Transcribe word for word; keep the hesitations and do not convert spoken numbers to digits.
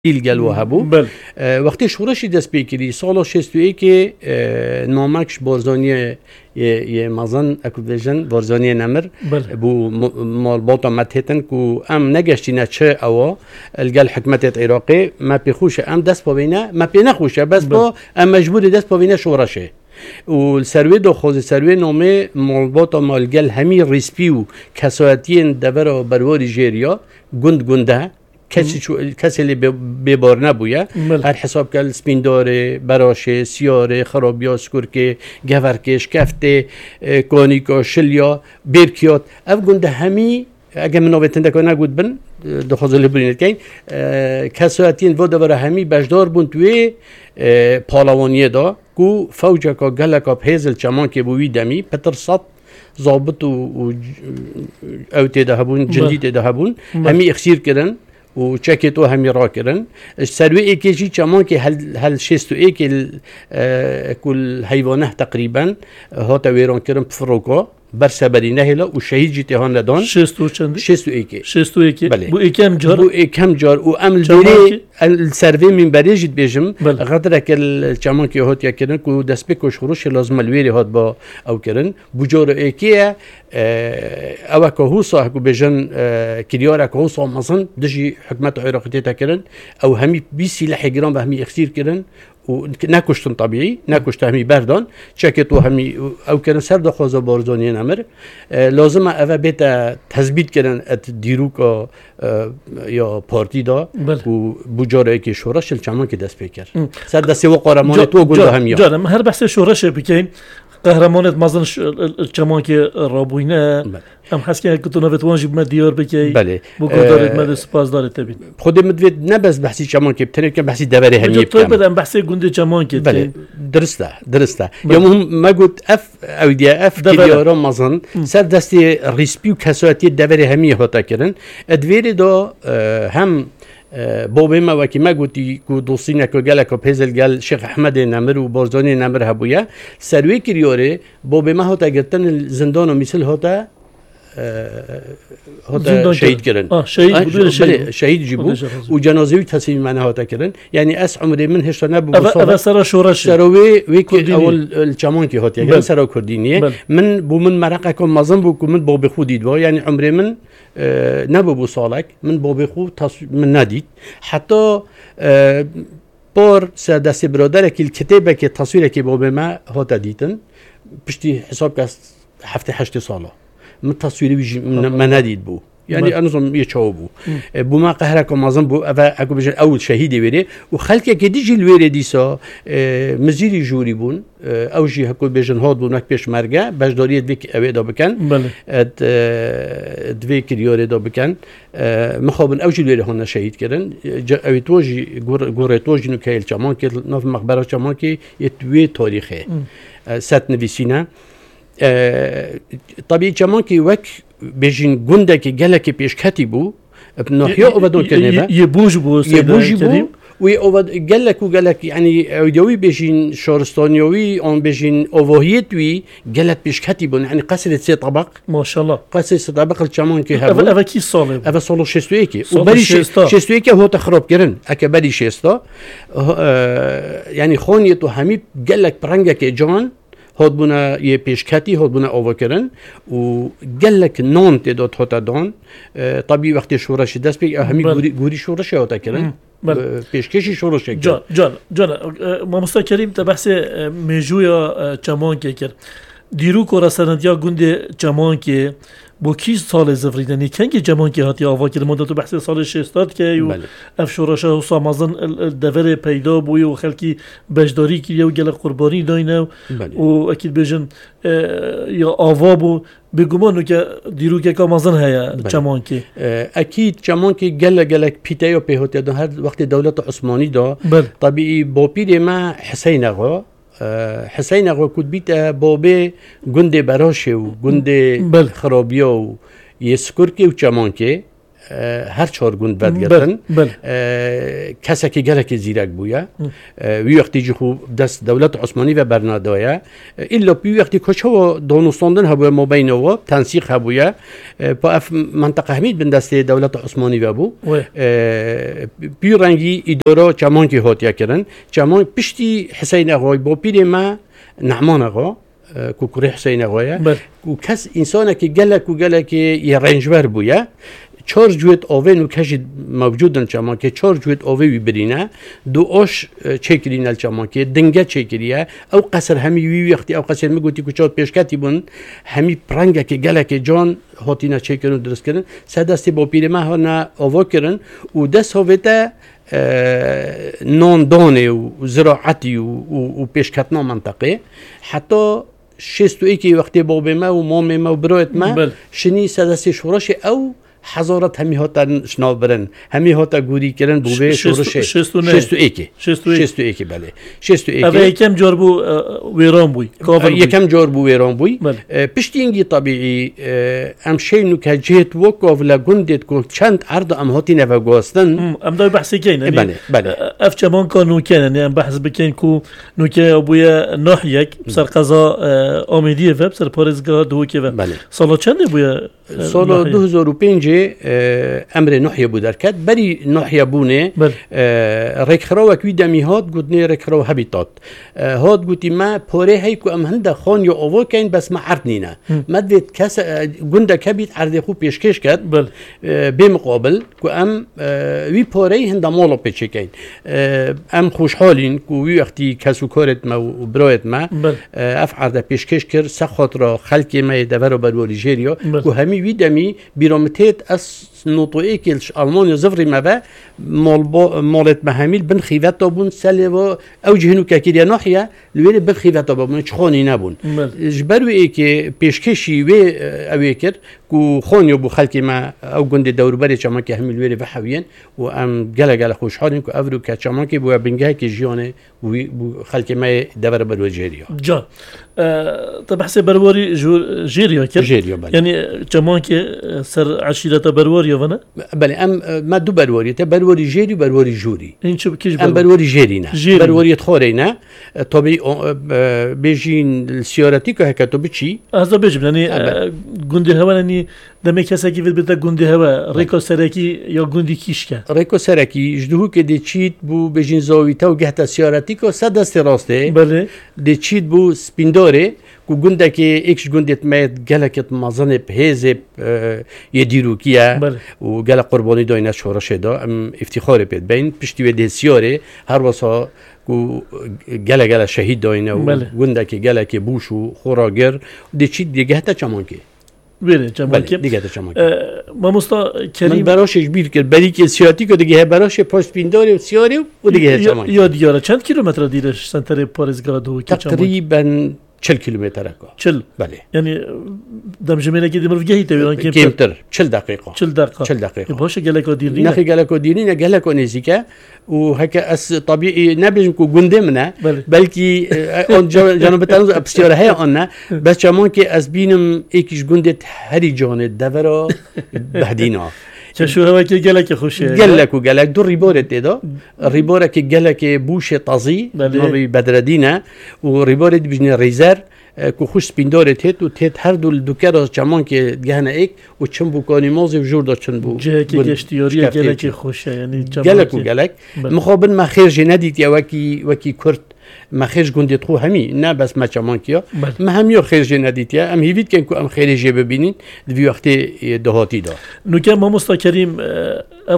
گل و هبو بله وقتی شورشی دست پیکری سال شصت و یک نامکش بارزانی یه مازن اکو بیشن بارزانی نمر بله بو مال باتا متهتن کو ام نگشتینه چه اوا الگل حکمت عراقی ما پیخوشه ام دست پاوینه ما پی نخوشه بس با ام مجبور دست پاوینه شورشه و السروي دو خوز السروي نومي مالباطا مالجل همي ريسبيو كسواتين دبرا برواري جيريا جند جندها کسی چو کسی اللي ببار نبويه هر حساب کل سپینداره براشه سیاره خرابیا سکورکه گورکش کفته کانیکا شلیا بیرکیات اف گنده همی اگه منابتن دکان نگود بن دخوز اللي برینت کن کساتین و دبر همی بجدار بون توی پالوانیه دا کو فوجه کا گله کا پیزل چمان که بوی دمی پتر صد ضابط و اوتی ده هبون جندی ده هبون همی اخسیر کردن و چکتو همی را کردن سروی ایکیجی چمان که هل هل شست و ایک کل حیوانه تقریبا هات ویران کردن بفروکا برسبری نهلا و شهید جیته ها ندان شست و چند شست و ایکی شست و ایکی بله بو ایکم جار بو ایکم جار و عمل بری السروی من بریجت بیشم قدر کل چمان که هات یا کردن کو دست به کشخروش لازم الویری هات با او کردن بجار ایکیه او که هو صاحب بیشن کلیاره که هو صاحب مزن دشی حکمت عراقی تکردن او همی بیسی لحجران و همی اخسیر کردن و نکشتن طبیعی نکشته همی بردان چکت و همی او کردن سر دخوازه بارزانی نمر لازم اوه بیت تثبیت کردن ات دیروکا یا پارتی دا و بجاره که شورش الچمان که دست بکر سر دسته و قارمان تو گل همیا جانم هر بحث شورش بکن قهرمانت مازن چمان که رابوینه ام حس که تو نوت وانجی بم دیار بکی بله بگذارید مد سپاس داره تبین خود مدوید نبز بحثی چمان که بتنه که بحثی دبره همیه تو بدم بحث گنده چمان که بله درسته درسته یا مهم ما قلت اف او دی اف دیارا مازن سر دستی ریسپی و کساتی دبره همیه هاتا کردن ادویری دا هم بابه ما وکی ما گویی که دوستینه که گله که پیزل گل شیخ احمد نمر و بارزانی نمر هبویه سروی کریاره بابه ما هاتا گرتن زندان و مثل هاتا هاتا شهید کردن آه شهید بود شهید شهید جیبو و جنازه‌ی تصمیم من هاتا کردن یعنی اس عمری من هشت نبود اول سر شورش سروی ویک اول الچمان که هاتی یعنی سر کردینیه من بو من مرقه کم مازن بو من بابه خودید با یعنی عمری من نبود بو سالک من بابه خود من ندید حتی بار سدست برادر که الكتابه که تصویره که بابه ما هاتا دیدن پشتی حساب که هفته هشت ساله من تصویری بیش من ندید بو یعنی انظم یه چاو بو بو ما قهره که مازن بو و اگه بجن اول شهیدی ویره و خلکه که دیجی الویره دیسا مزیری جوری بون او جی هکو بجن هاد بو نک پیش مرگه بجداری دوی اوه دا بکن دوی کریاره دا بکن مخابن او جی الویره هنه شهید کردن اوه توجی گوره توجی نو که الچمان که ناف مقبره چمان که یه دوی تاریخه ست نویسینه طبيعي كمان كي وك بيجين جندا كي جالك بيش كاتبو بنحيا أبدون كنبا يبوج بو يبوج بو وي جالك وجالك يعني عودوي بيجين شارستانيوي أن بيجين أوفوهيتوي جالك بيش كاتبو يعني قصر سي طبق ما شاء الله قصر سي طبق الجمان كي هبو أفا كي صالب أفا صالو شستويكي وبري شستويكي هو تخرب كرن أكا بري شستا يعني خونيتو همي جالك برانجا كي جان هاد بنا یه پیشکتی هاد بنا آوا کردن و گلک نام تعداد هاتا دان طبیعی وقتی شورش دست بگی همی گوری گوری شورش هاتا کردن پیشکشی شورش کرد جان جان جان ما مستقیم تا بحث میجویا چمان که کرد دیرو کورا سندیا گنده چمان که با کی سال زفریدنی کنگی جمان که هاتی آوا کرد مدت بحث سال شصت که و اف شورش و سامازن دور پیدا بوی و خلکی بجداری که و گل قربانی داینه و اکید بجن یا آوا بو بگمانو که دیرو که کامازن هیا جمان که اکید جمان که گل گلک پیتایا به هاتی هر وقت دولت عثمانی دا طبیعی با پیر ما حسین آقا حسین آقا کود بیت بابه گنده براشه و گنده خرابیا و یه سکرکی و چمان که هر چهار گوند بدگرتن کسی که گلک زیرک بویا وی وقتی جو دست دولت عثمانی و برنادایا الا بی وقتی کچه و دانستاندن هبویا مبین و تنسیق هبویا با اف منطقه همید بن دست دولت عثمانی و بو بی رنگی اداره چمان که هاتیا کردن چمان پشتی حسین آقای با پیر ما نعمان آقا کو کوری حسین آقای کو کس انسان که گلک و گلک یه رنجور بویا چهار جوت آوه نو کشید موجودن چمان که چهار جوت آوه وی برینه دو آش چکرینه چمان که دنگه چکریه او قصر همی وی وقتی او قصر میگوتی که چهار پیشکتی بون همی پرنگه که گله که جان هاتینا چکرن و درست کردن سه دستی با پیر ماه ها آوه کردن و دست هاویده ناندانه و زراعتی و, و, و پیشکتنا منطقه حتی شست و ایکی وقتی بابه ما و مام ما و برایت ما شنی سه دستی شورش او حضارت همی هاتا شناو برن همی هاتا گوری کرن بوه شورشه شست و ایکی شست و ایکی بله شست و ایکی اوه یکم جار بو ویران بوی یکم جار بو ویران بوی پشتی اینگی طبیعی ام شینو که جهت وکاو لگندت که چند عرض ام هاتی نفع گواستن ام دای بحثی کن بله بله اف چمان کان نوکن یعنی ام بحث بکن که نوکه بویا نحیک بسر قضا آمیدیه و بسر پارزگاه دوکه و سالا چنده بویا سال دو هزار و پنج امر نحیه بودر کد بری نحیه بونه رکخرا وکوی دمی هات گودنه رکخرا هبیتات هات گوتی ما پاره هی که ام هنده خان یا آوا کن بس ما عرد نینه مدوید کس گنده کبیت عرد خوب پیشکش کد بمقابل که ام وی پاره هنده مالا پیچه کن ام خوشحالین که وی وقتی کسو کارت ما و برایت ما اف عرد پیشکش کر سخات را خلکی ما دور و بروری جیریا که همی وی دمی بیرامتیت از نطوعی که آلمانیا زفری مبا مال با مالت مهمیل بن خیوت بون سلی و او جهنو که کلیه نحیه لویل بن خیوت بون چخانی نبون جبروی که پیشکشی و اوی کرد که خانیو بو خلکی ما او گند دوربری چما که همی لویل وحوین و ام گله گله خوشحالین که اورو که چما که بو بنگه که جیانه بو خلکی ما دور برو جیریا جان طب حسب برواری جیریا کرد جیریا بله یعنی چما که سر عشیرت برواری ونا بله ام ما دو برواری تا برواری جیری و برواری جوری این چه بکیش ام برواری جیری نه جيري. برواری تخوری نه طبعی بیجین السیارتی که هکتو بچی هذا بيجب يعني جندي هوا يعني دمي كسا كيف بده جندي هوا ريكو سركي يا جندي كيشكا ریکو سرکی جدهو که دیچید بو بیجین زاویتا و گهت سیارتی که صد دست راسته بله دیچید بو سپینداره که گنده که ایکش گندت مید گلکت مازن بهزب یه دیروکیه بله. و گل قربانی داینه شورشه دا ام افتخار پید بین پشتی و دیسیاره هر واسا که گل گل شهید داینه و بله. گنده که گل که بوش و خوراگر دیچید دیگه تا چمان که بله چمان که دیگه تا چمان که ما مستا من کریم براشش بیر کرد بری که سیاتی که دیگه براش پاسپینداری و سیاری و دیگه چمان یا دیاره چند کیلومتر دیرش سنتر پارزگاه دو که چمان تقریبا چل کیلومتر اکا چل بله يعني دم جميله كده مرف جهي تبيران كيف کمتر چل دقیقه چل دقيقه چل دقیقه باشه گلک دیرین نخی گلک دیرین نه گلک نزیکه و هک از طبیعی نبیشم که گنده منه بله. بلکی آن جانب تنز ابسیاره های آن نه بس چمان که از بینم یکیش گنده هری جانه دورا بهدینا شو هوا که گلک خوشه گلک و گلک دو ریباره تیدا ریباره که گلک بوش تازی نوی بدردینه و ریباره دی بجنه ریزر که خوش سپینداره تید و تید هر دو دکر از چمان که گهنه ایک و چن بو کانی موزی و جور دا چن بو جه که گشتیاری گلک خوشه یعنی گلک و گلک مخابن ما خیر جه ندید یا وکی وکی کرد ما خیرش گندید خو همی نه بس ما چمان کیا ما همیو خیر جه ندید یا ام هیوید کن که ام خیر جه ببینین دوی وقتی دهاتی دا نو که ما مستا کریم